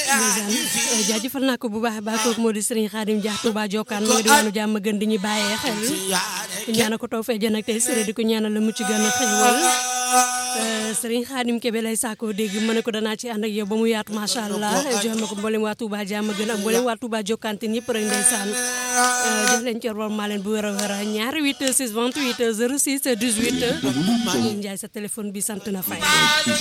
jaajëfal naa ko bu baax a baax kooku moo di Serigne Khadim Dia Touba Jokkaan moo di waanu jàmm gën di ñu bàyyee xel ñaanal ko taw fee jën ak tey sëre di ko ñaanal la mucc gën a xewal Serigne Khadim Kebe lay saakoo dégg ma ne ko danaa ci ànd ak yow ba mu yaatu macha allah jox ma ko mboolem waa Touba jàmm gën ak mboolem waa Touba Jokkaan te ñëpp rek ndeysaan jox leen ci war maa leen bu wér a wér ñaari 8 6 28 06 18 Ndiaye sa téléphone bi sant na fay